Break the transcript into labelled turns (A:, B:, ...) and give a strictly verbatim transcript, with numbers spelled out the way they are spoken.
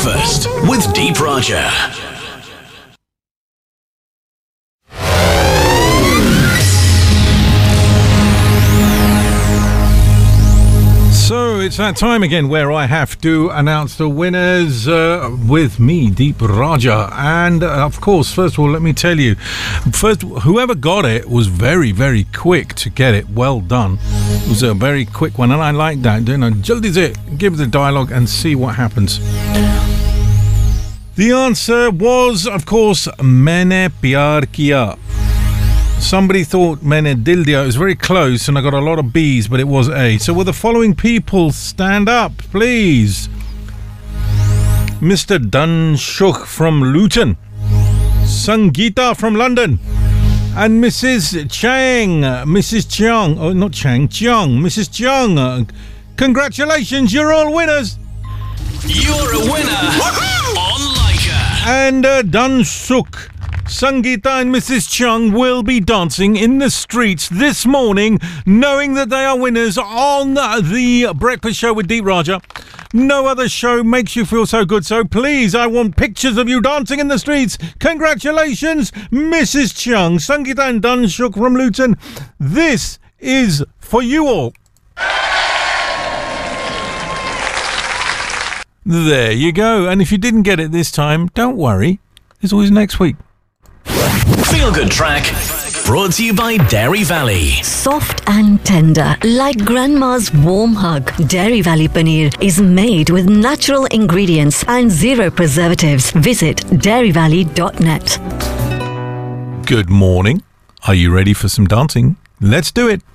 A: Breakfast with Deep Raja.
B: So it's that time again where I have to announce the winners uh, with me, Deep Raja. And uh, of course, first of all, let me tell you, first, whoever got it was very, very quick to get it. Well done. It was a very quick one, and I like that. You know, jaldi se give the dialogue and see what happens. The answer was, of course, Maine Pyar Kiya. Somebody thought Maine Dil Diya. It was very close, and I got a lot of B's, but it was A. So will the following people stand up, please? Mister Dunshuk from Luton, Sangeeta from London, and Missus Chang, Missus Chiang, oh, not Chang, Chiang, Missus Chiang. Uh, congratulations, you're all winners.
A: You're a winner on Leica.
B: And uh, Dunshuk, Sangeeta and Missus Chung will be dancing in the streets this morning, knowing that they are winners on the Breakfast Show with Deep Raja. No other show makes you feel so good, so please, I want pictures of you dancing in the streets. Congratulations, Missus Chung, Sangeeta and Dunshuk from Luton. This is for you all. There you go. And if you didn't get it this time, don't worry. There's always next week.
A: Feel Good Track, brought to you by Dairy Valley.
C: Soft and tender, like grandma's warm hug. Dairy Valley Paneer is made with natural ingredients and zero preservatives. Visit dairy valley dot net.
B: Good morning. Are you ready for some dancing? Let's do it.